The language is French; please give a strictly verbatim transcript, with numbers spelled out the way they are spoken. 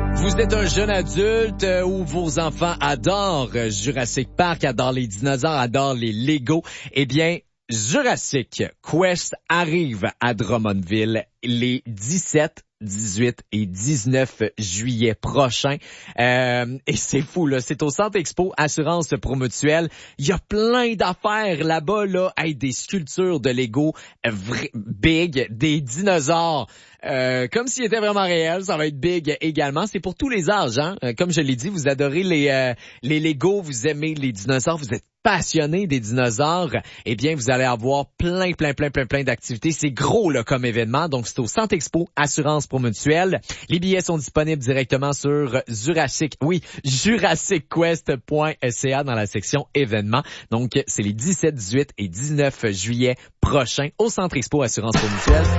Vous êtes un jeune adulte euh, ou vos enfants adorent euh, Jurassic Park, adorent les dinosaures, adorent les Lego, eh bien, Jurassic Quest arrive à Drummondville les dix-sept, dix-huit et dix-neuf juillet prochains. Euh, et c'est fou, là. C'est au Centre Expo Assurance Promutuelle. Il y a plein d'affaires là-bas, là. Hey, des sculptures de Lego vra- big, des dinosaures. Euh, comme s'ils étaient vraiment réels, ça va être big également. C'est pour tous les âges, hein. Euh, Comme je l'ai dit, vous adorez les euh, les Lego, vous aimez les dinosaures, vous êtes passionné des dinosaures, eh bien, vous allez avoir plein, plein, plein, plein, plein d'activités. C'est gros, là, comme événement. Donc, c'est au Centre Expo Assurance Promutuelle. Les billets sont disponibles directement sur Jurassic, oui, jurassic quest point c a dans la section événements. Donc, c'est les dix-sept, dix-huit et dix-neuf juillet prochains au Centre Expo Assurance Promutuelle.